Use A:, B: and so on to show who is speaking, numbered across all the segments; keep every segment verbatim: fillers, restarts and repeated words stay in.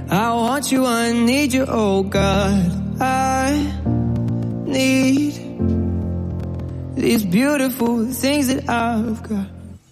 A: I want you, I need you, oh God. I need these beautiful things that I've got.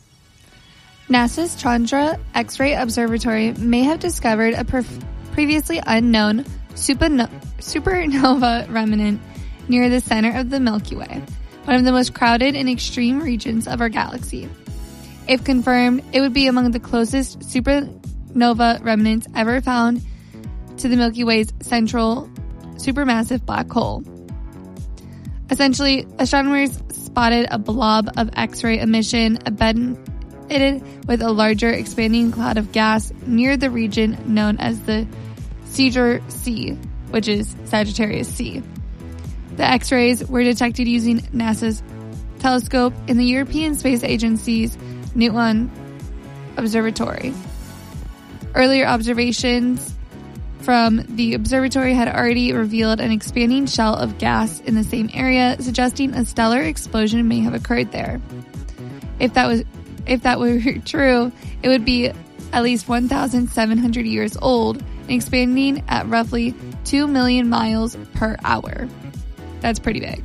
B: NASA's Chandra X-ray Observatory may have discovered a pre- previously unknown superno- supernova remnant near the center of the Milky Way, one of the most crowded and extreme regions of our galaxy. If confirmed, it would be among the closest supernova remnants ever found to the Milky Way's central supermassive black hole. Essentially, astronomers spotted a blob of X-ray emission embedded with a larger expanding cloud of gas near the region known as the Sagittarius C, which is Sagittarius C. The X-rays were detected using NASA's telescope in the European Space Agency's Newton Observatory. Earlier observations from the observatory had already revealed an expanding shell of gas in the same area, suggesting a stellar explosion may have occurred there. If that was If that were true, it would be at least one thousand seven hundred years old and expanding at roughly two million miles per hour. That's pretty big.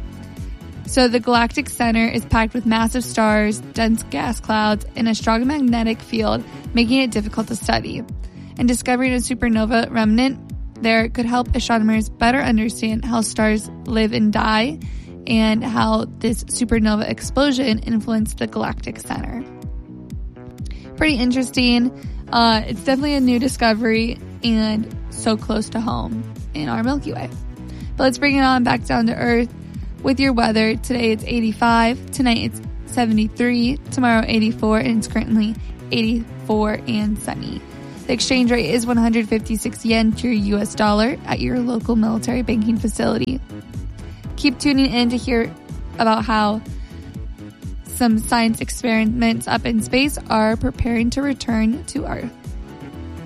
B: So the galactic center is packed with massive stars, dense gas clouds, and a strong magnetic field, making it difficult to study. And discovering a supernova remnant there could help astronomers better understand how stars live and die and how this supernova explosion influenced the galactic center. Pretty interesting. Uh, it's definitely a new discovery and so close to home in our Milky Way. But let's bring it on back down to Earth with your weather. Today it's eighty-five, tonight it's seventy-three, tomorrow eighty-four, and it's currently eighty-four and sunny. The exchange rate is one hundred fifty-six yen to your U S dollar at your local military banking facility. Keep tuning in to hear about how some science experiments up in space are preparing to return to Earth.